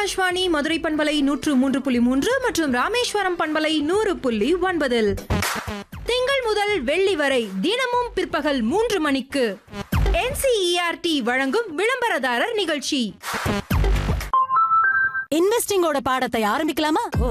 ஆகாஷ்வாணி மதுரை பண்பலை 103.3 மற்றும் ராமேஸ்வரம் பண்பலை 100.9 திங்கள் முதல் வெள்ளி வரை தினமும் பிற்பகல் 3 மணிக்கு NCERT வழங்கும் விளம்பரதாரர் நிகழ்ச்சி. இன்வெஸ்டிங்கோட பாடத்தை ஆரம்பிக்கலாமா?